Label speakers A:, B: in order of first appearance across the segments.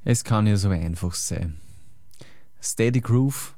A: Es kann ja so einfach sein. Steady Groove,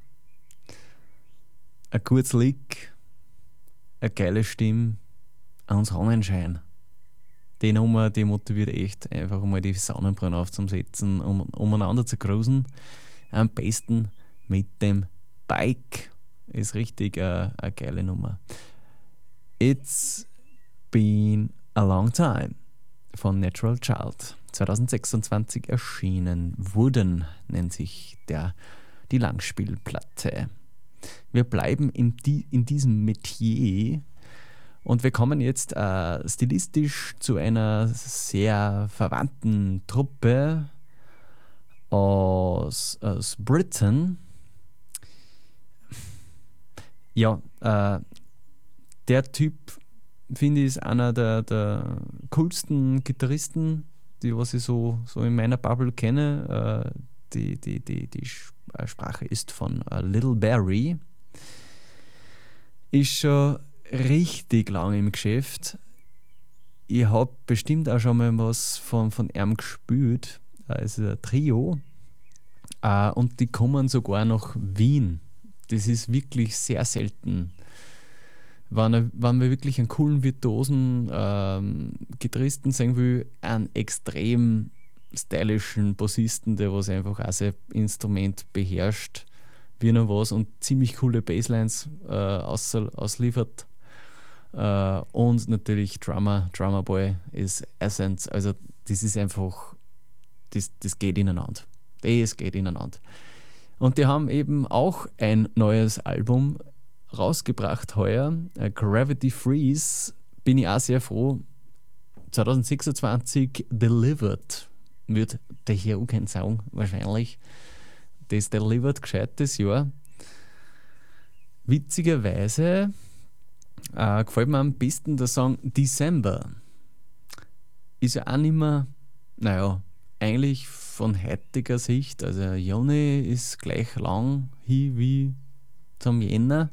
A: ein gutes Lick, eine geile Stimme, ein Sonnenschein. Die Nummer, die motiviert echt, einfach mal die Sonnenbrille aufzusetzen, umeinander zu cruisen. Am besten mit dem Bike. Ist richtig eine geile Nummer. It's been a long time von Natural Child. 2026 erschienen. Wooden nennt sich die Langspielplatte. Wir bleiben in diesem Metier und wir kommen jetzt stilistisch zu einer sehr verwandten Truppe aus Britain. Ja, der Typ, finde ich, ist einer der coolsten Gitarristen, die was ich so in meiner Bubble kenne. Die Sprache ist von Little Barry. Ist schon richtig lang im Geschäft. Ich habe bestimmt auch schon mal was von ihm gespielt. Es ist ein Trio. Und die kommen sogar nach Wien. Das ist wirklich sehr selten. Wenn wir wirklich einen coolen, virtuosen Gitarristen sehen will, einen extrem stylischen Bassisten, der was einfach auch sein Instrument beherrscht, wie noch was und ziemlich coole Basslines ausliefert. Und natürlich Drummer Boy ist Essence. Also das ist einfach, das geht ineinander. Das geht ineinander. Und die haben eben auch ein neues Album rausgebracht heuer, Gravity Freeze. Bin ich auch sehr froh. 2026 Delivered wird der hier auch kein Song wahrscheinlich. Das Delivered gescheites Jahr. Witzigerweise gefällt mir am besten der Song December. Ist ja auch nicht mehr, eigentlich von heutiger Sicht, also Juni ist gleich lang hin wie zum Jänner.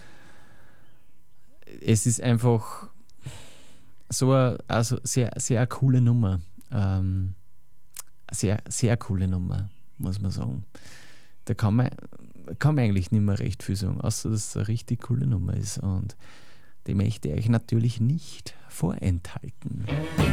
A: Es ist einfach so eine sehr, sehr coole Nummer. Sehr, sehr coole Nummer, muss man sagen. Da kann man eigentlich nicht mehr recht viel sagen, außer dass es eine richtig coole Nummer ist. Und die möchte ich euch natürlich nicht vorenthalten.